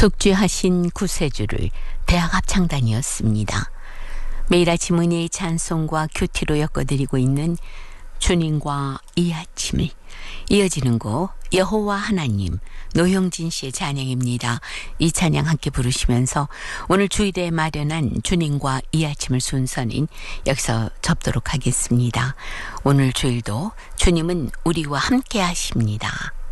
속죄하신 구세주를 대학합창단이었습니다. 매일 아침 은혜의 찬송과 큐티로 엮어드리고 있는 주님과 이 아침을, 이어지는 곡 여호와 하나님, 노형진 씨의 찬양입니다. 이 찬양 함께 부르시면서 오늘 주일에 마련한 주님과 이 아침을 순서는 여기서 접도록 하겠습니다. 오늘 주일도 주님은 우리와 함께 하십니다.